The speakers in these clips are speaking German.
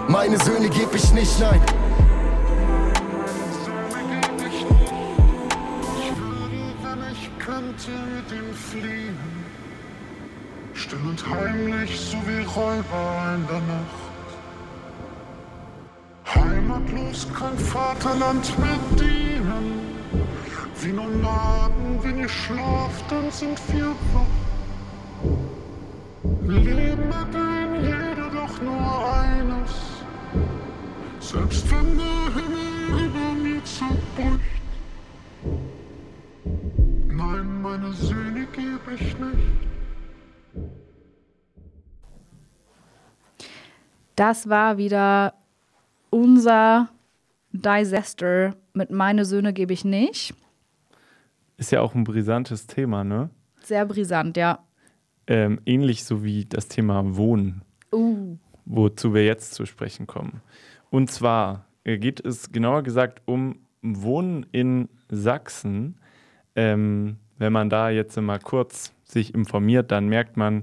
Meine Söhne geb ich nicht, nein. Ich würde, wenn ich könnte, mit ihm fliehen. Still und heimlich, so wie Räuber in der Nacht. Heimatlos, kein Vaterland mit ihnen. Wie Nomaden, wenn ihr schlaft, dann sind wir wach. Leben mit jeder doch nur eines. Selbst wenn der Himmel über mir zerbricht. Nein, meine Söhne geb ich nicht. Das war wieder unser Disaster mit Meine Söhne gebe ich nicht. Ist ja auch ein brisantes Thema, ne? Sehr brisant, ja. Ähnlich so wie das Thema Wohnen, wozu wir jetzt zu sprechen kommen. Und zwar geht es genauer gesagt um Wohnen in Sachsen. Wenn man da jetzt mal kurz sich informiert, dann merkt man,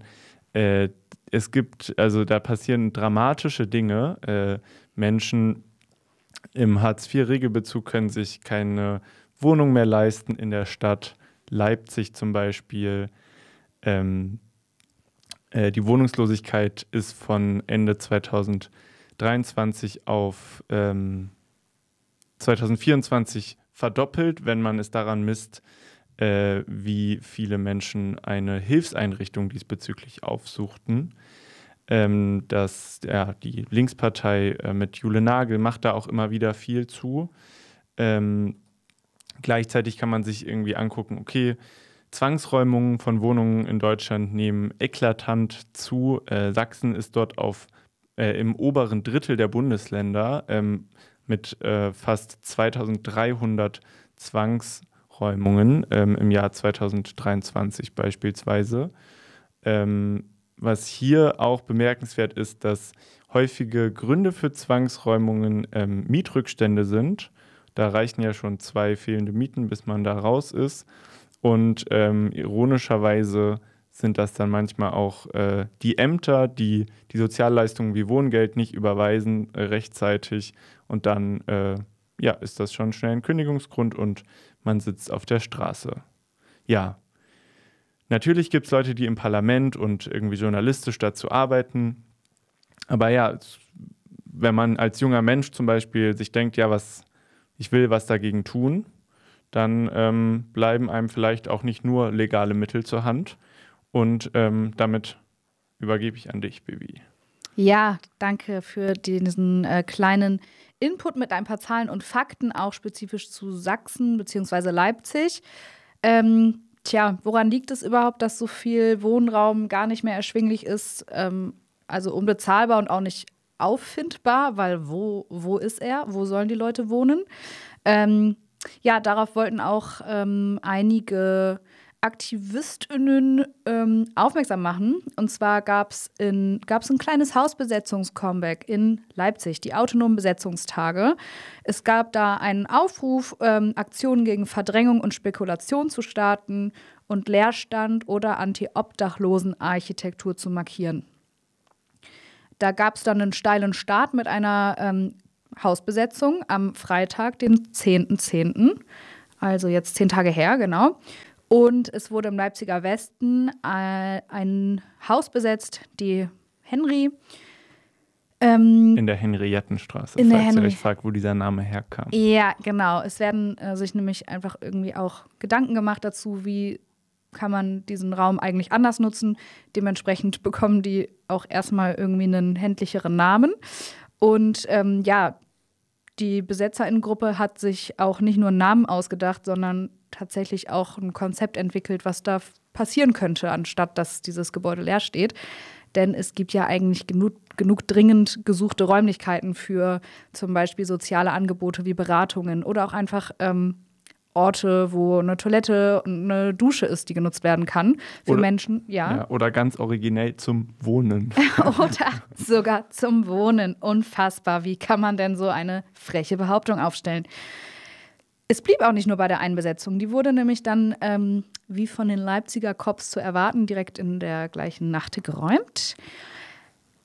da passieren dramatische Dinge. Menschen im Hartz-IV-Regelbezug können sich keine Wohnung mehr leisten in der Stadt. Leipzig zum Beispiel. Die Wohnungslosigkeit ist von Ende 2023 auf 2024 verdoppelt, wenn man es daran misst, wie viele Menschen eine Hilfseinrichtung diesbezüglich aufsuchten. Die Linkspartei mit Jule Nagel macht da auch immer wieder viel zu. Gleichzeitig kann man sich irgendwie angucken, okay, Zwangsräumungen von Wohnungen in Deutschland nehmen eklatant zu. Sachsen ist dort im oberen Drittel der Bundesländer mit fast 2300 Zwangsräumungen im Jahr 2023 beispielsweise. Was hier auch bemerkenswert ist, dass häufige Gründe für Zwangsräumungen Mietrückstände sind. Da reichen ja schon 2 fehlende Mieten, bis man da raus ist. Und ironischerweise sind das dann manchmal auch die Ämter, die die Sozialleistungen wie Wohngeld nicht überweisen rechtzeitig. Und dann ist das schon schnell ein Kündigungsgrund und man sitzt auf der Straße. Ja, natürlich gibt es Leute, die im Parlament und irgendwie journalistisch dazu arbeiten. Aber ja, wenn man als junger Mensch zum Beispiel sich denkt, ja, ich will was dagegen tun, dann bleiben einem vielleicht auch nicht nur legale Mittel zur Hand. Und damit übergebe ich an dich, Bibi. Ja, danke für diesen kleinen Input mit ein paar Zahlen und Fakten, auch spezifisch zu Sachsen bzw. Leipzig. Woran liegt es überhaupt, dass so viel Wohnraum gar nicht mehr erschwinglich ist? Also unbezahlbar und auch nicht auffindbar, weil wo ist er? Wo sollen die Leute wohnen? Darauf wollten auch einige AktivistInnen aufmerksam machen. Und zwar gab's ein kleines Hausbesetzungs-Comeback in Leipzig, die autonomen Besetzungstage. Es gab da einen Aufruf, Aktionen gegen Verdrängung und Spekulation zu starten und Leerstand oder Anti-Obdachlosen-Architektur zu markieren. Da gab es dann einen steilen Start mit einer Hausbesetzung am Freitag, den 10.10., also jetzt 10 Tage her, genau. Und es wurde im Leipziger Westen ein Haus besetzt, die Henry. In der Henriettenstraße, falls ihr euch fragt, wo dieser Name herkam. Ja, genau. Es werden sich nämlich einfach irgendwie auch Gedanken gemacht dazu, wie kann man diesen Raum eigentlich anders nutzen. Dementsprechend bekommen die auch erstmal irgendwie einen händlicheren Namen. Und die BesetzerInnengruppe hat sich auch nicht nur einen Namen ausgedacht, sondern tatsächlich auch ein Konzept entwickelt, was da passieren könnte, anstatt dass dieses Gebäude leer steht. Denn es gibt ja eigentlich genug dringend gesuchte Räumlichkeiten für zum Beispiel soziale Angebote wie Beratungen oder auch einfach Orte, wo eine Toilette und eine Dusche ist, die genutzt werden kann für Menschen. Ja, oder ganz originell zum Wohnen. Oder sogar zum Wohnen. Unfassbar. Wie kann man denn so eine freche Behauptung aufstellen? Es blieb auch nicht nur bei der Einbesetzung. Die wurde nämlich dann, wie von den Leipziger Cops zu erwarten, direkt in der gleichen Nacht geräumt.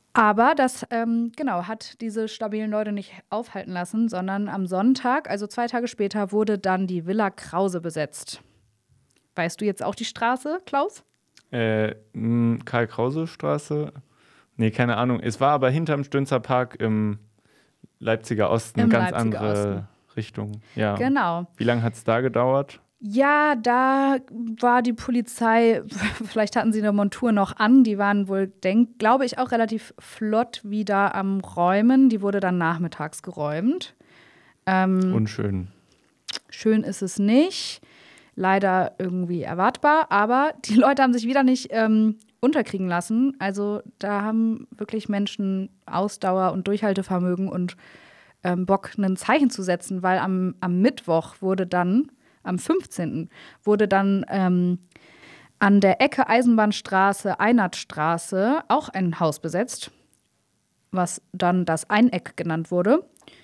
Aber das, hat diese stabilen Leute nicht aufhalten lassen, sondern am Sonntag, also 2 Tage später, wurde dann die Villa Krause besetzt. Weißt du jetzt auch die Straße, Klaus? Karl-Krause-Straße? Nee, keine Ahnung. Es war aber hinterm Stünzer Park im Leipziger Osten, Im ganz Leipziger andere Osten. Richtung. Ja. Genau. Wie lange hat es da gedauert? Ja, da war die Polizei, vielleicht hatten sie eine Montur noch an, die waren wohl, glaube ich, auch relativ flott wieder am Räumen. Die wurde dann nachmittags geräumt. Unschön. Schön ist es nicht, leider irgendwie erwartbar, aber die Leute haben sich wieder nicht unterkriegen lassen. Also da haben wirklich Menschen Ausdauer und Durchhaltevermögen und Bock, ein Zeichen zu setzen, weil am Mittwoch wurde dann, am 15. wurde dann an der Ecke Eisenbahnstraße, Einardstraße auch ein Haus besetzt, was dann das Eineck genannt wurde.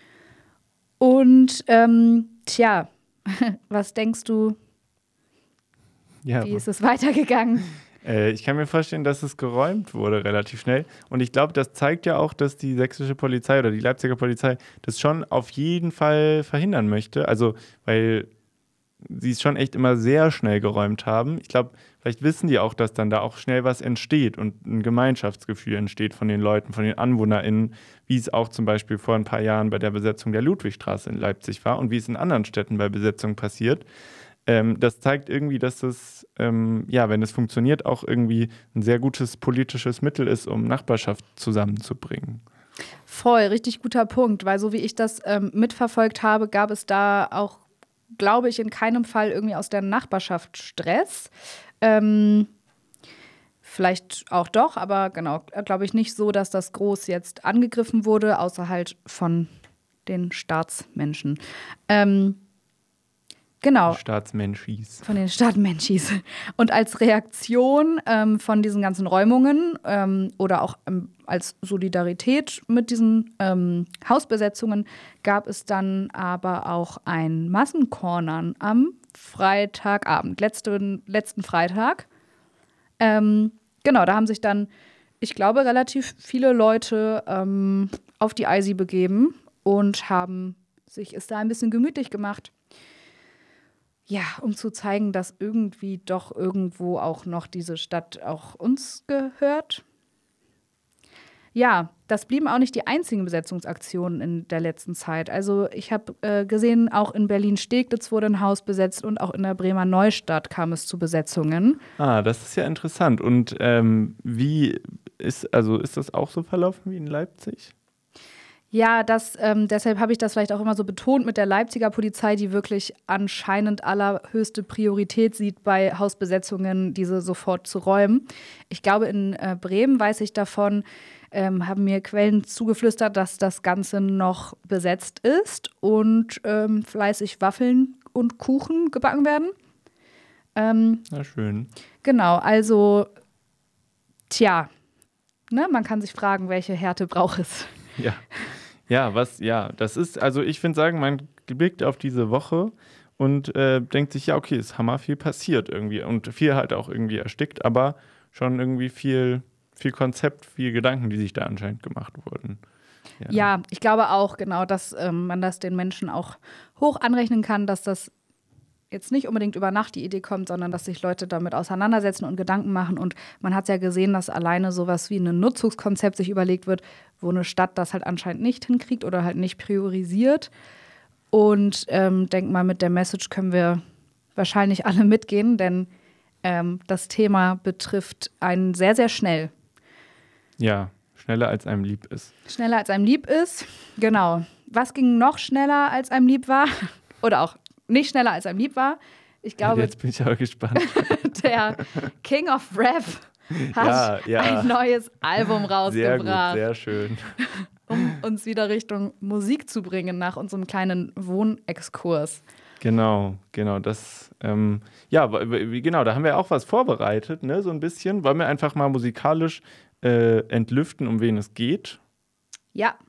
Und was denkst du, Ja, wie ist es weitergegangen? ich kann mir vorstellen, dass es geräumt wurde relativ schnell. Und ich glaube, das zeigt ja auch, dass die sächsische Polizei oder die Leipziger Polizei das schon auf jeden Fall verhindern möchte. Also, weil sie es schon echt immer sehr schnell geräumt haben. Ich glaube, vielleicht wissen die auch, dass dann da auch schnell was entsteht und ein Gemeinschaftsgefühl entsteht von den Leuten, von den AnwohnerInnen, wie es auch zum Beispiel vor ein paar Jahren bei der Besetzung der Ludwigstraße in Leipzig war und wie es in anderen Städten bei Besetzungen passiert. Das zeigt irgendwie, dass das, wenn es funktioniert, auch irgendwie ein sehr gutes politisches Mittel ist, um Nachbarschaft zusammenzubringen. Voll, richtig guter Punkt, weil so wie ich das mitverfolgt habe, gab es da auch, glaube ich, in keinem Fall irgendwie aus der Nachbarschaft Stress. Vielleicht auch doch, aber genau, glaube ich nicht so, dass das groß jetzt angegriffen wurde, außer halt von den Staatsmenschen. Genau. Staatsmenschis. Von den Stadtmenschis. Und als Reaktion von diesen ganzen Räumungen oder auch als Solidarität mit diesen Hausbesetzungen gab es dann aber auch ein Massenkornern am Freitagabend, letzten Freitag. Da haben sich dann, ich glaube, relativ viele Leute auf die Eisi begeben und haben sich es da ein bisschen gemütlich gemacht. Ja, um zu zeigen, dass irgendwie doch irgendwo auch noch diese Stadt auch uns gehört. Ja, das blieben auch nicht die einzigen Besetzungsaktionen in der letzten Zeit. Also ich habe gesehen, auch in Berlin-Steglitz wurde ein Haus besetzt und auch in der Bremer Neustadt kam es zu Besetzungen. Ah, das ist ja interessant. Und wie ist das auch so verlaufen wie in Leipzig? Ja, deshalb habe ich das vielleicht auch immer so betont mit der Leipziger Polizei, die wirklich anscheinend allerhöchste Priorität sieht, bei Hausbesetzungen diese sofort zu räumen. Ich glaube, in Bremen weiß ich davon, haben mir Quellen zugeflüstert, dass das Ganze noch besetzt ist und fleißig Waffeln und Kuchen gebacken werden. Na schön. Genau, also, man kann sich fragen, welche Härte braucht es. Das ist, also ich finde sagen, man blickt auf diese Woche und denkt sich, ja, okay, ist hammer viel passiert irgendwie und viel halt auch irgendwie erstickt, aber schon irgendwie viel Konzept, viel Gedanken, die sich da anscheinend gemacht wurden. Ja, ich glaube auch, genau, dass man das den Menschen auch hoch anrechnen kann, dass das jetzt nicht unbedingt über Nacht die Idee kommt, sondern dass sich Leute damit auseinandersetzen und Gedanken machen. Und man hat ja gesehen, dass alleine sowas wie ein Nutzungskonzept sich überlegt wird, wo eine Stadt das halt anscheinend nicht hinkriegt oder halt nicht priorisiert. Und denk mal, mit der Message können wir wahrscheinlich alle mitgehen, denn das Thema betrifft einen sehr, sehr schnell. Ja, schneller als einem lieb ist. Schneller als einem lieb ist, genau. Was ging noch schneller als einem lieb war? Oder auch nicht schneller als einem lieb war? Ich glaube, jetzt bin ich aber gespannt. Der King of Rap hat ein neues Album rausgebracht. Sehr gut, sehr schön. Um uns wieder Richtung Musik zu bringen nach unserem kleinen Wohnexkurs. Genau, das, da haben wir auch was vorbereitet, ne, so ein bisschen. Wollen wir einfach mal musikalisch entlüften, um wen es geht? Ja,